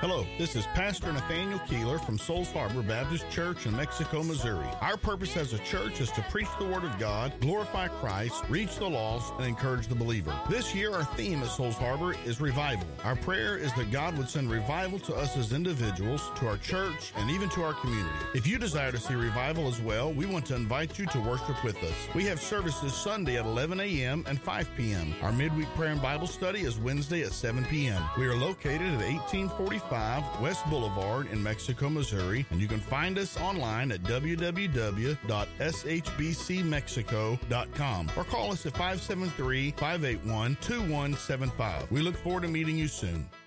Hello, this is Pastor Nathaniel Keeler from Souls Harbor Baptist Church in Mexico, Missouri. Our purpose as a church is to preach the Word of God, glorify Christ, reach the lost, and encourage the believer. This year, our theme at Souls Harbor is revival. Our prayer is that God would send revival to us as individuals, to our church, and even to our community. If you desire to see revival as well, we want to invite you to worship with us. We have services Sunday at 11 a.m. and 5 p.m. Our midweek prayer and Bible study is Wednesday at 7 p.m. We are located at 1845 West Boulevard in Mexico, Missouri, and you can find us online at www.shbcmexico.com or call us at 573-581-2175. We look forward to meeting you soon.